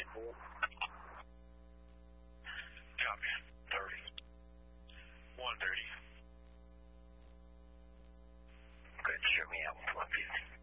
Copy. 30. 130. Good, show me out with 150.